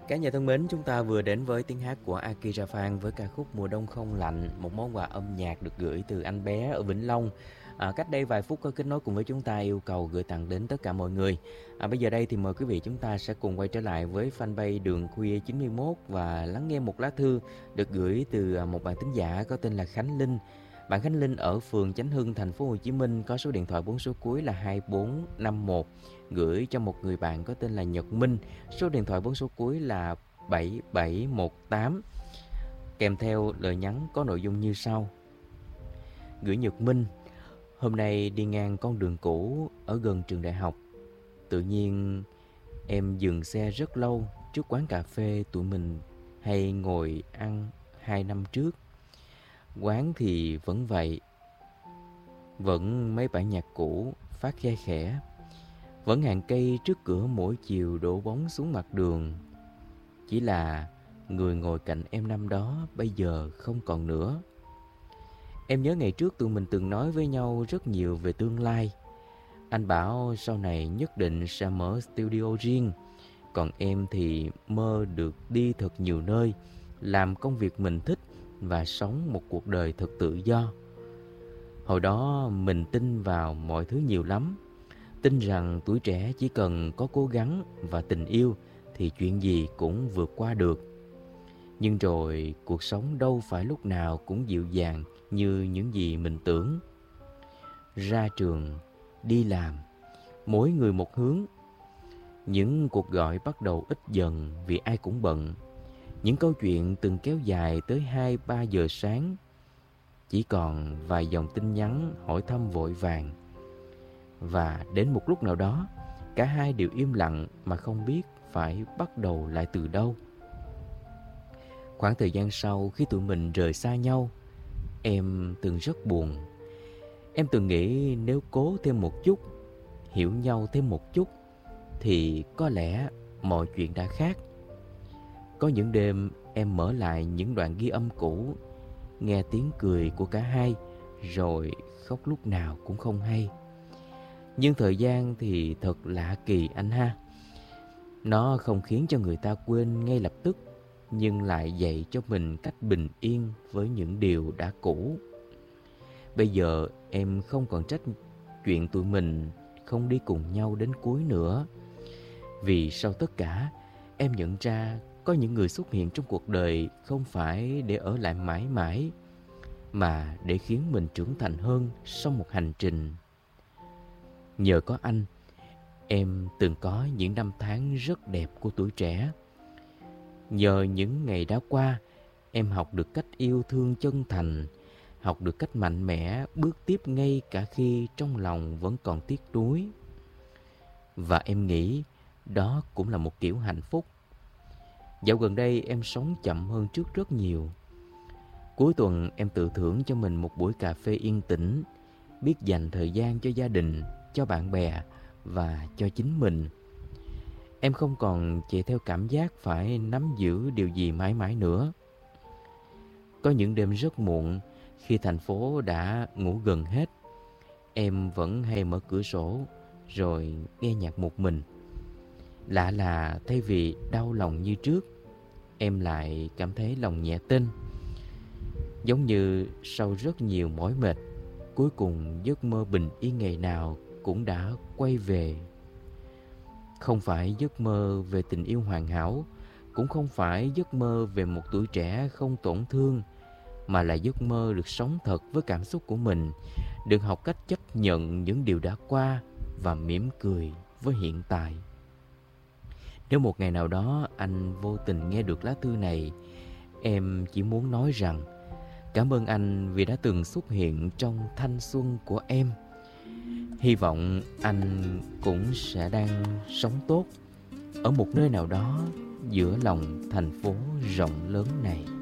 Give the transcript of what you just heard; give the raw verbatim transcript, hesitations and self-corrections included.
Cả nhà thân mến, chúng ta vừa đến với tiếng hát của Akira Phan với ca khúc Mùa Đông Không Lạnh, một món quà âm nhạc được gửi từ anh bé ở Vĩnh Long. À, cách đây vài phút có kết nối cùng với chúng ta, yêu cầu gửi tặng đến tất cả mọi người. À, bây giờ đây thì mời quý vị chúng ta sẽ cùng quay trở lại với fanpage Đường Khuya chín mươi mốt và lắng nghe một lá thư được gửi từ một bạn thính giả có tên là Khánh Linh. Bạn Khánh Linh ở phường Chánh Hưng, thành phố Hồ Chí Minh, có số điện thoại bốn số cuối là hai bốn năm một, gửi cho một người bạn có tên là Nhật Minh, số điện thoại bốn số cuối là bảy bảy một tám, kèm theo lời nhắn có nội dung như sau. Gửi Nhật Minh: hôm nay đi ngang con đường cũ ở gần trường đại học, tự nhiên em dừng xe rất lâu trước quán cà phê tụi mình hay ngồi ăn hai năm trước. Quán thì vẫn vậy, vẫn mấy bản nhạc cũ phát khe khẽ, vẫn hàng cây trước cửa mỗi chiều đổ bóng xuống mặt đường. Chỉ là người ngồi cạnh em năm đó bây giờ không còn nữa. Em nhớ ngày trước tụi mình từng nói với nhau rất nhiều về tương lai. Anh bảo sau này nhất định sẽ mở studio riêng, còn em thì mơ được đi thật nhiều nơi, làm công việc mình thích và sống một cuộc đời thật tự do. Hồi đó mình tin vào mọi thứ nhiều lắm, tin rằng tuổi trẻ chỉ cần có cố gắng và tình yêu thì chuyện gì cũng vượt qua được. Nhưng rồi cuộc sống đâu phải lúc nào cũng dịu dàng như những gì mình tưởng. Ra trường, đi làm, mỗi người một hướng. Những cuộc gọi bắt đầu ít dần vì ai cũng bận. Những câu chuyện từng kéo dài tới hai ba giờ sáng, chỉ còn vài dòng tin nhắn hỏi thăm vội vàng. Và đến một lúc nào đó, cả hai đều im lặng mà không biết phải bắt đầu lại từ đâu. Khoảng thời gian sau, khi tụi mình rời xa nhau, em từng rất buồn. Em từng nghĩ nếu cố thêm một chút, hiểu nhau thêm một chút, thì có lẽ mọi chuyện đã khác. Có những đêm em mở lại những đoạn ghi âm cũ, nghe tiếng cười của cả hai, rồi khóc lúc nào cũng không hay. Nhưng thời gian thì thật lạ kỳ anh ha. Nó không khiến cho người ta quên ngay lập tức, nhưng lại dạy cho mình cách bình yên với những điều đã cũ. Bây giờ em không còn trách chuyện tụi mình không đi cùng nhau đến cuối nữa. Vì sau tất cả, em nhận ra có những người xuất hiện trong cuộc đời không phải để ở lại mãi mãi, mà để khiến mình trưởng thành hơn sau một hành trình. Nhờ có anh, em từng có những năm tháng rất đẹp của tuổi trẻ. Nhờ những ngày đã qua, em học được cách yêu thương chân thành, học được cách mạnh mẽ bước tiếp ngay cả khi trong lòng vẫn còn tiếc nuối. Và em nghĩ đó cũng là một kiểu hạnh phúc. Dạo gần đây em sống chậm hơn trước rất nhiều. Cuối tuần em tự thưởng cho mình một buổi cà phê yên tĩnh, biết dành thời gian cho gia đình, cho bạn bè và cho chính mình. Em không còn chạy theo cảm giác phải nắm giữ điều gì mãi mãi nữa. Có những đêm rất muộn, khi thành phố đã ngủ gần hết, em vẫn hay mở cửa sổ rồi nghe nhạc một mình. Lạ là thay vì đau lòng như trước, em lại cảm thấy lòng nhẹ tênh. Giống như sau rất nhiều mỏi mệt, cuối cùng giấc mơ bình yên ngày nào cũng đã quay về. Không phải giấc mơ về tình yêu hoàn hảo, cũng không phải giấc mơ về một tuổi trẻ không tổn thương, mà là giấc mơ được sống thật với cảm xúc của mình, được học cách chấp nhận những điều đã qua và mỉm cười với hiện tại. Nếu một ngày nào đó anh vô tình nghe được lá thư này, em chỉ muốn nói rằng cảm ơn anh vì đã từng xuất hiện trong thanh xuân của em. Hy vọng anh cũng sẽ đang sống tốt ở một nơi nào đó giữa lòng thành phố rộng lớn này.